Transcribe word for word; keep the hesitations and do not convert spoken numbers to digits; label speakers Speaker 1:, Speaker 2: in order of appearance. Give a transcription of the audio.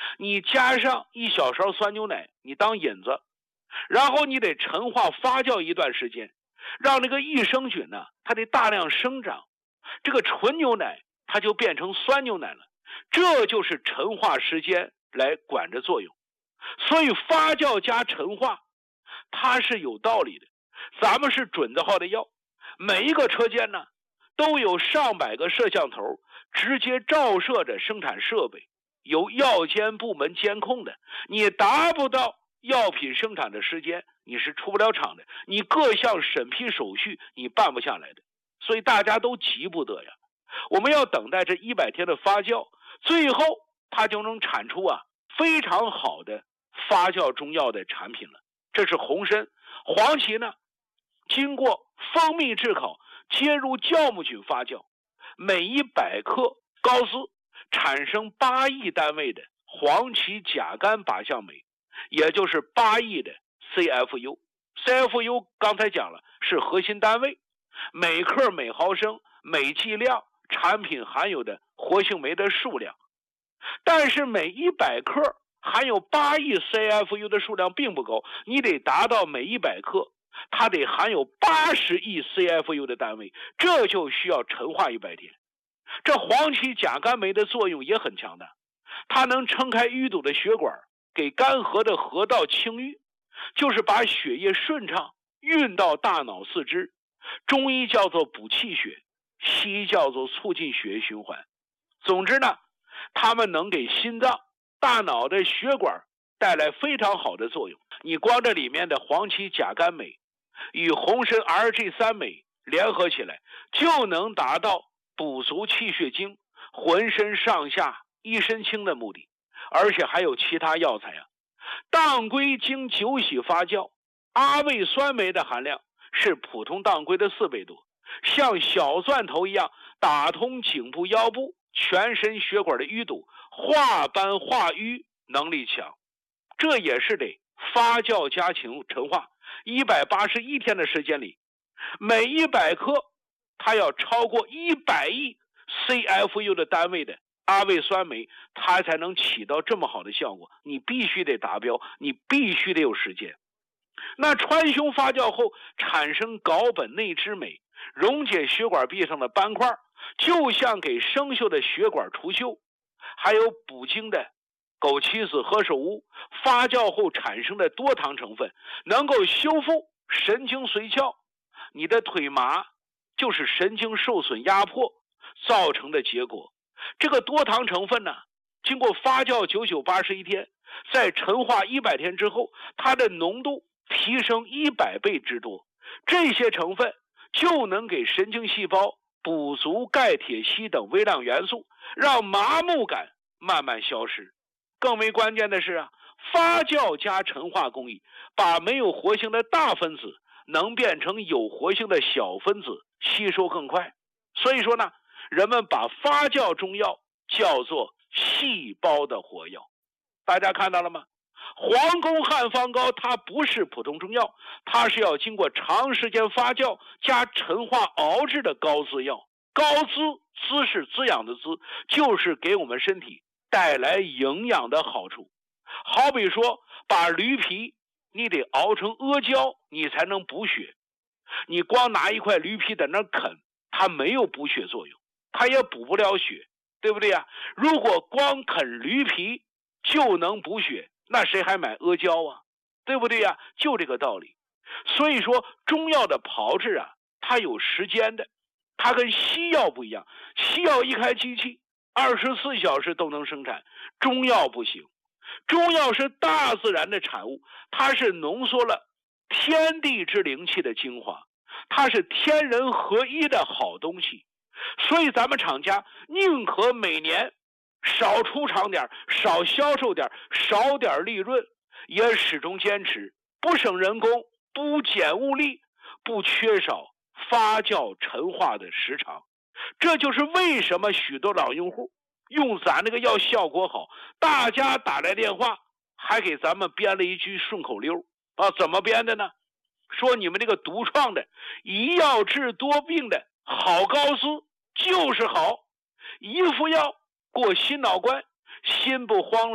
Speaker 1: 你加上一小勺酸牛奶，你当引子，然后你得陈化发酵一段时间，让这个益生菌呢，它得大量生长，这个纯牛奶它就变成酸牛奶了，这就是陈化时间来管着作用。所以发酵加陈化它是有道理的，咱们是准的号的药。每一个车间呢都有上百个摄像头直接照射着生产设备，由药监部门监控的，你达不到药品生产的时间，你是出不了厂的，你各项审批手续你办不下来的。所以大家都急不得呀，我们要等待这一百天的发酵，最后它就能产出啊非常好的发酵中药的产品了。这是红参。黄芪呢经过蜂蜜炙烤接入酵母菌发酵，每一百克高斯产生八亿单位的黄芪甲苷靶向酶，也就是八亿的 C F U。C F U 刚才讲了是核心单位，每克每毫升每剂量产品含有的活性酶的数量，但是每一百克含有八亿 C F U 的数量并不高，你得达到每一百克它得含有八十亿 C F U 的单位，这就需要陈化一百天。这黄芪甲苷酶的作用也很强大，它能撑开淤堵的血管，给干涸的河道清淤，就是把血液顺畅运到大脑四肢。中医叫做补气血，西医叫做促进血液循环。总之呢，它们能给心脏、大脑的血管带来非常好的作用。你光这里面的黄芪甲苷酶与红参 R G 三 酶联合起来，就能达到补足气血精、浑身上下一身轻的目的。而且还有其他药材啊，当归经酒洗发酵，阿魏酸酶的含量是普通当归的四倍多，像小钻头一样打通颈部腰部全身血管的淤堵，化斑化瘀能力强。这也是得发酵加陈陈化一百八十一天的时间里，每一百克它要超过一百亿 C F U 的单位的阿魏酸酶，它才能起到这么好的效果。你必须得达标，你必须得有时间。那川芎发酵后产生睾苯内酯酶，溶解血管壁上的斑块，就像给生锈的血管除锈。还有补精的枸杞子何首乌发酵后产生的多糖成分，能够修复神经髓鞘。你的腿麻就是神经受损压迫造成的结果。这个多糖成分呢，经过发酵九九八十一天，在陈化一百天之后，它的浓度提升一百倍之多。这些成分就能给神经细胞补足钙、铁、硒等微量元素，让麻木感慢慢消失。更为关键的是啊，发酵加陈化工艺把没有活性的大分子能变成有活性的小分子，吸收更快。所以说呢，人们把发酵中药叫做细胞的活药。大家看到了吗？黄宫汉方膏它不是普通中药，它是要经过长时间发酵加陈化熬制的膏滋药。膏滋，滋是滋养的滋，就是给我们身体带来营养的好处。好比说把驴皮你得熬成阿胶，你才能补血。你光拿一块驴皮在那啃，它没有补血作用，它也补不了血，对不对呀？如果光啃驴皮就能补血，那谁还买阿胶啊？对不对呀？就这个道理。所以说中药的炮制啊，它有时间的，它跟西药不一样。西药一开机器二十四小时都能生产，中药不行。中药是大自然的产物，它是浓缩了天地之灵气的精华，它是天人合一的好东西。所以咱们厂家宁可每年少出厂点，少销售点，少点利润，也始终坚持不省人工，不减物力，不缺少发酵陈化的时长。这就是为什么许多老用户用咱那个药效果好，大家打来电话还给咱们编了一句顺口溜啊，怎么编的呢？说你们这个独创的一药治多病的好膏滋就是好，一副药过心脑关，心不慌了。